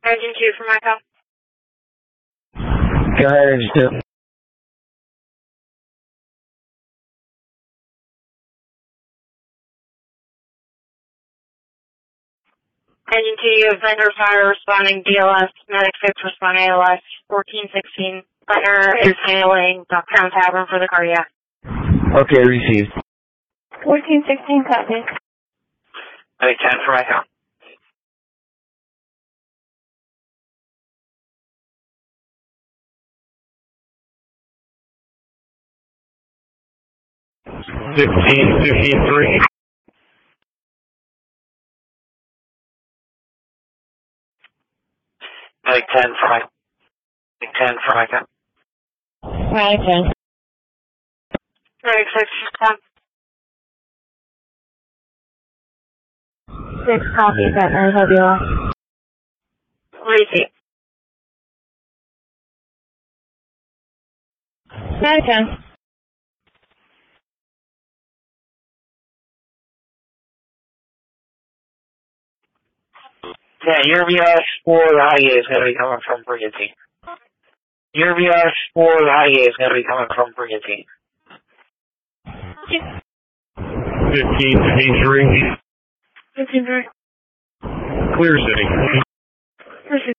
Engine 2 for my call. Go ahead, Engine 2. Engine 2, you have vendor fire responding DLS, medic 6 responding ALS, 1416. Vendor is handling Crown Tavern for the cardiac. Okay, received. 1416, copy. Medic 10 for my call. $15.53. Medic 10 for my call. Medic 10. Medic 6, respond. 6, copy, Ventnor, WLS. Receive. Medic 10. Yeah, your VS for the Highgate is going to be coming from Brigantine. Your VS for the Highgate is going to be coming from Brigantine. 15.3. 15-3. Clear city. Receive.